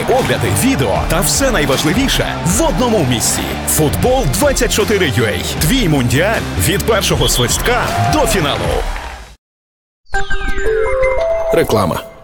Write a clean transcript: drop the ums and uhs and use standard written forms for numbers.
огляди, відео та все найважливіше в одному місці. Футбол 24UA. Твій мундіаль від першого свистка до фіналу. Реклама.